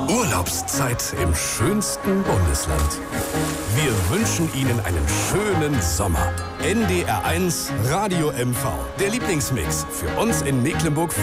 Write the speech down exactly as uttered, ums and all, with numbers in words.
Urlaubszeit im schönsten Bundesland. Wir wünschen Ihnen einen schönen Sommer. N D R eins Radio M V. Der Lieblingsmix für uns in Mecklenburg-Vorpommern.